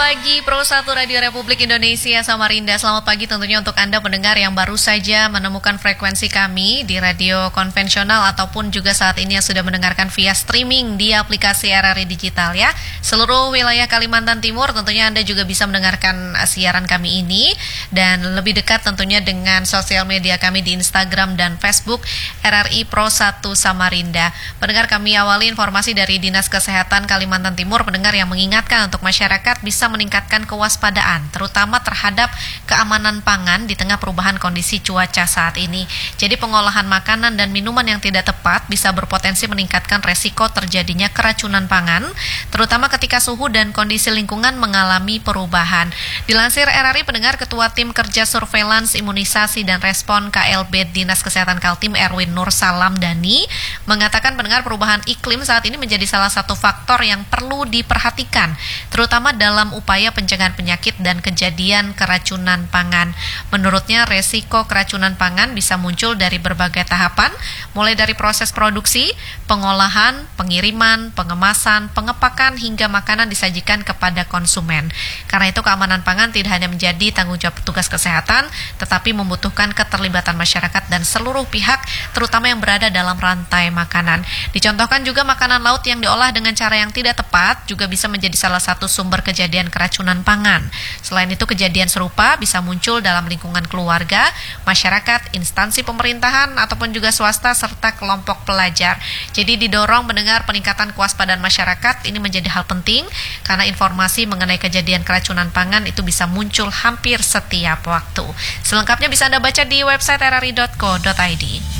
pagi Pro 1 Radio Republik Indonesia Samarinda. Selamat pagi tentunya untuk Anda pendengar yang baru saja menemukan frekuensi kami di radio konvensional ataupun juga saat ini yang sudah mendengarkan via streaming di aplikasi RRI Digital ya. Seluruh wilayah Kalimantan Timur tentunya Anda juga bisa mendengarkan siaran kami ini, dan lebih dekat tentunya dengan sosial media kami di Instagram dan Facebook RRI Pro 1 Samarinda. Pendengar, kami awali informasi dari Dinas Kesehatan Kalimantan Timur, pendengar, yang mengingatkan untuk masyarakat bisa meningkatkan kewaspadaan terutama terhadap keamanan pangan di tengah perubahan kondisi cuaca saat ini. Jadi pengolahan makanan dan minuman yang tidak tepat bisa berpotensi meningkatkan resiko terjadinya keracunan pangan, terutama ketika suhu dan kondisi lingkungan mengalami perubahan. Dilansir RRI, pendengar, Ketua Tim Kerja Surveillance Imunisasi dan Respon KLB Dinas Kesehatan Kaltim Erwin Nur Salam Dani mengatakan, pendengar, perubahan iklim saat ini menjadi salah satu faktor yang perlu diperhatikan, terutama dalam upaya pencegahan penyakit dan kejadian keracunan pangan. Menurutnya, resiko keracunan pangan bisa muncul dari berbagai tahapan, mulai dari proses produksi, pengolahan, pengiriman, pengemasan, pengepakan, hingga makanan disajikan kepada konsumen. Karena itu, keamanan pangan tidak hanya menjadi tanggung jawab petugas kesehatan, tetapi membutuhkan keterlibatan masyarakat dan seluruh pihak, terutama yang berada dalam rantai makanan. Dicontohkan juga makanan laut yang diolah dengan cara yang tidak tepat juga bisa menjadi salah satu sumber kejadian keracunan pangan. Selain itu, kejadian serupa bisa muncul dalam lingkungan keluarga, masyarakat, instansi pemerintahan, ataupun juga swasta, serta kelompok pelajar. Jadi didorong mendengar peningkatan kewaspadaan masyarakat ini menjadi hal penting, karena informasi mengenai kejadian keracunan pangan itu bisa muncul hampir setiap waktu. Selengkapnya bisa Anda baca di website rri.co.id.